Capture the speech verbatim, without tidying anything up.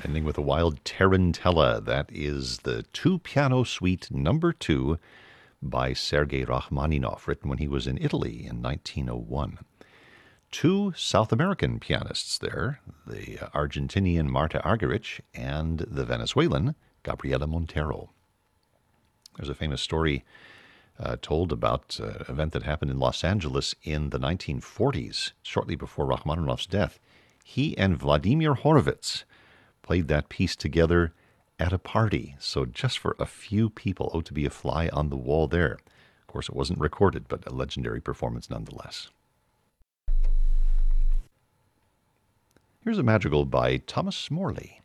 Ending with a wild Tarantella. That is the two-piano suite number two by Sergei Rachmaninoff, written when he was in Italy in nineteen oh one. Two South American pianists there, the Argentinian Marta Argerich and the Venezuelan Gabriela Montero. There's a famous story uh, told about uh, an event that happened in Los Angeles in the nineteen forties, shortly before Rachmaninoff's death. He and Vladimir Horowitz played that piece together at a party. So just for a few people, oh, to be a fly on the wall there. Of course, it wasn't recorded, but a legendary performance nonetheless. Here's a madrigal by Thomas Morley.